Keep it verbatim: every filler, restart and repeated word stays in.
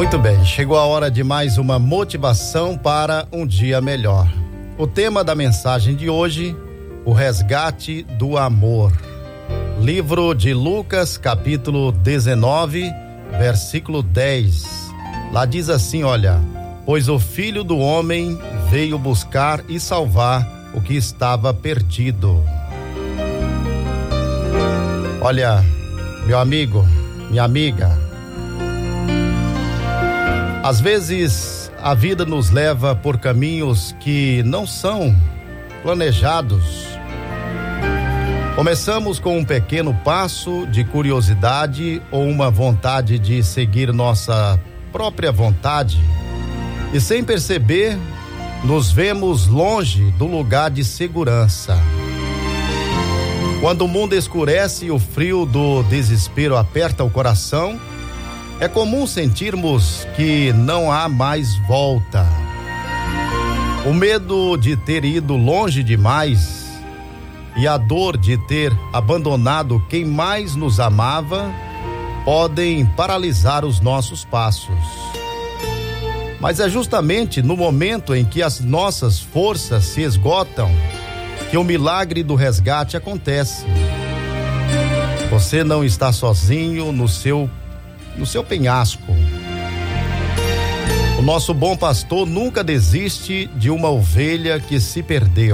Muito bem, chegou a hora de mais uma motivação para um dia melhor. O tema da mensagem de hoje, o resgate do amor. Livro de Lucas, capítulo dezenove, versículo dez. Lá diz assim, olha: pois o Filho do Homem veio buscar e salvar o que estava perdido. Olha, meu amigo, minha amiga, às vezes a vida nos leva por caminhos que não são planejados. Começamos com um pequeno passo de curiosidade ou uma vontade de seguir nossa própria vontade, e sem perceber, nos vemos longe do lugar de segurança. Quando o mundo escurece e o frio do desespero aperta o coração, é comum sentirmos que não há mais volta. O medo de ter ido longe demais e a dor de ter abandonado quem mais nos amava podem paralisar os nossos passos. Mas é justamente no momento em que as nossas forças se esgotam que o milagre do resgate acontece. Você não está sozinho no seu no seu penhasco. O nosso bom pastor nunca desiste de uma ovelha que se perdeu.